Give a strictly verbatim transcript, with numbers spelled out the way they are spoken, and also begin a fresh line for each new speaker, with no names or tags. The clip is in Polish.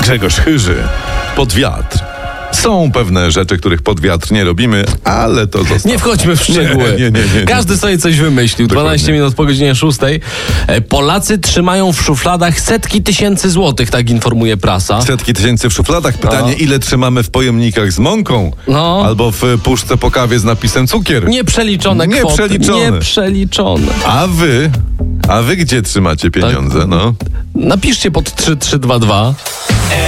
Grzegorz Chyży. Pod wiatr. Są pewne rzeczy, których pod wiatr nie robimy, ale to zostało.
Nie wchodźmy w szczegóły.
Nie, nie, nie, nie, nie.
Każdy sobie coś wymyślił.
Dokładnie.
dwanaście minut po godzinie szóstej. E, Polacy trzymają w szufladach setki tysięcy złotych, tak informuje prasa.
Setki tysięcy w szufladach. Pytanie,
No.
ile trzymamy w pojemnikach z mąką?
No.
Albo w puszce po kawie z napisem cukier?
Nieprzeliczone kwoty.
Nieprzeliczone.
Nieprzeliczone.
A wy? A wy gdzie trzymacie pieniądze? No.
Napiszcie pod trzy trzy dwa dwa.